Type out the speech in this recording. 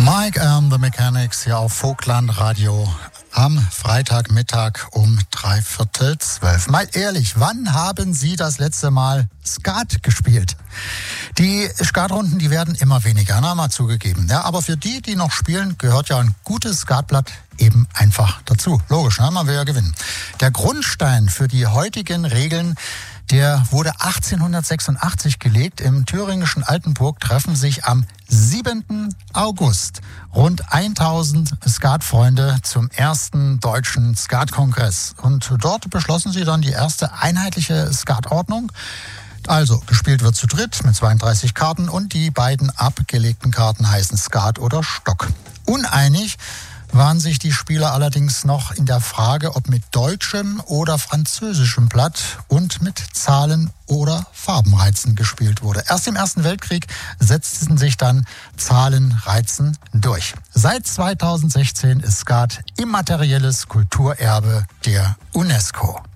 Mike and the Mechanics hier auf Vogtland Radio am Freitagmittag um 11:45. Mal ehrlich, wann haben Sie das letzte Mal Skat gespielt? Die Skatrunden, die werden immer weniger, mal zugegeben. Ja, aber für die, die noch spielen, gehört ja ein gutes Skatblatt eben einfach dazu. Logisch, man will ja gewinnen. Der Grundstein für die heutigen Regeln, der wurde 1886 gelegt. Im thüringischen Altenburg treffen sich am 7. August rund 1000 Skatfreunde zum ersten deutschen Skatkongress. Und dort beschlossen sie dann die erste einheitliche Skatordnung. Also, gespielt wird zu dritt mit 32 Karten und die beiden abgelegten Karten heißen Skat oder Stock. Uneinig waren sich die Spieler allerdings noch in der Frage, ob mit deutschem oder französischem Blatt und mit Zahlen oder Farbenreizen gespielt wurde. Erst im Ersten Weltkrieg setzten sich dann Zahlenreizen durch. Seit 2016 ist Skat immaterielles Kulturerbe der UNESCO.